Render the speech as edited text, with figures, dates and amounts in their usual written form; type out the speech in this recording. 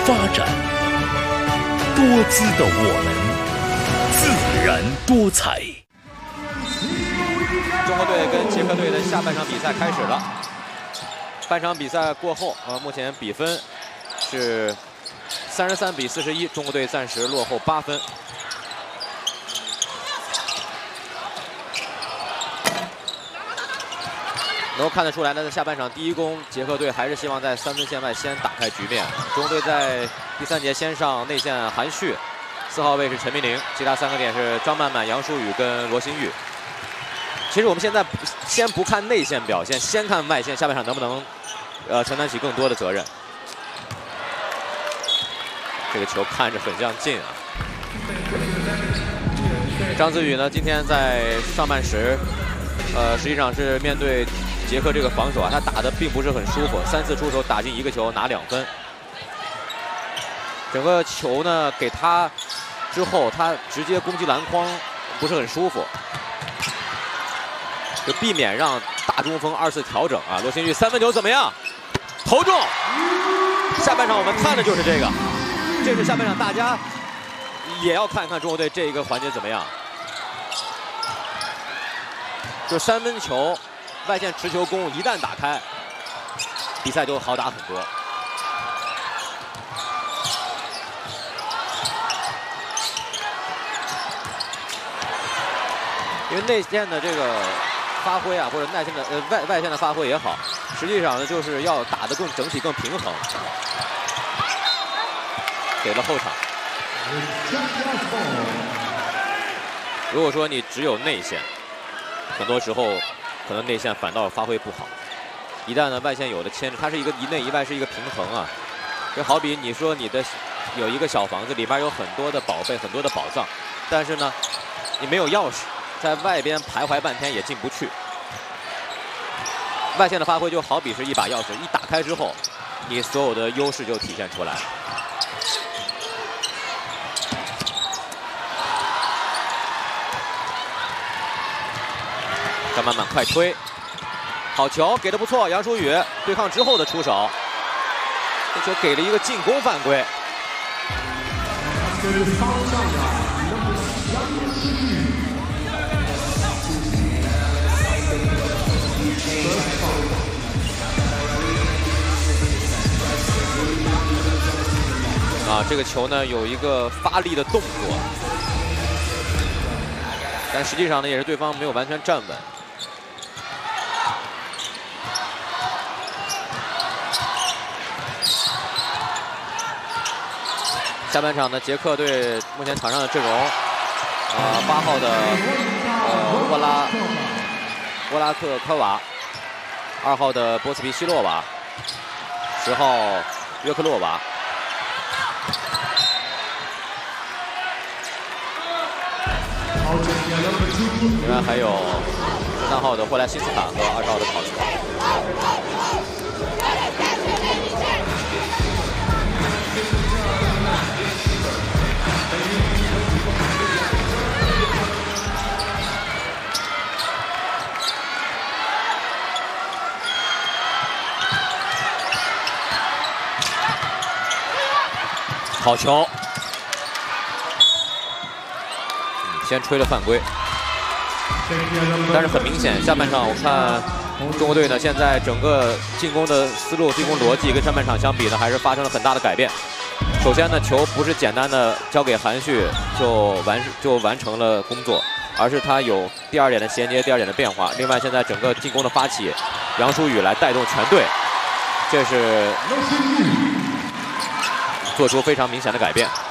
发展，多姿的我们，自然多彩。 中国队跟捷克队的下半场比赛开始了。半场比赛过后，目前比分是33比41，中国队暂时落后8分。能够看得出来呢，在下半场第一攻，捷克队还是希望在3分线外先打开局面。中国队在第3节先上内线韩旭，4号位是陈明玲，其他3个点是张曼曼、杨舒雨跟罗新玉。其实我们现在先不看内线表现，先看外线，下半场能不能承担起更多的责任。这个球看着很像进啊。张子宇呢，今天在上半时，实际上是面对捷克这个防守啊，他打得并不是很舒服，3次出手打进1个球，拿2分。整个球呢给他之后，他直接攻击篮筐不是很舒服，就避免让大中锋2次调整啊。罗新玉3分球怎么样？投中！下半场我们看的就是这个，这是下半场大家也要看看中国队这一个环节怎么样。就3分球，外线持球攻一旦打开，比赛就好打很多。因为内线的这个发挥啊，或者内线的外线的发挥也好，实际上呢就是要打得更整体更平衡。给了后场。如果说你只有内线，很多时候可能内线反倒发挥不好。一旦呢外线有了牵制，它是一个一内一外是一个平衡啊。就好比你说你的有一个小房子，里边有很多的宝贝，很多的宝藏，但是呢你没有钥匙，在外边徘徊半天也进不去。外线的发挥就好比是一把钥匙，一打开之后，你所有的优势就体现出来。张曼曼快推，好球，给的不错。杨舒雨对抗之后的出手，这球给了一个进攻犯规。啊，这个球呢有一个发力的动作，但实际上呢也是对方没有完全站稳。下半场呢，捷克队目前场上的阵容，8号的沃拉克科娃，2号的波斯皮希洛娃，10号约克洛娃。另外还有13号的霍莱西斯卡和20号的考斯。好球，先吹了犯规。但是很明显，下半场我看中国队呢，现在整个进攻的思路、进攻逻辑跟上半场相比呢，还是发生了很大的改变。首先呢，球不是简单的交给韩旭就完成了工作，而是他有第2点的衔接、第2点的变化。另外，现在整个进攻的发起，杨舒雨来带动全队，这是做出非常明显的改变。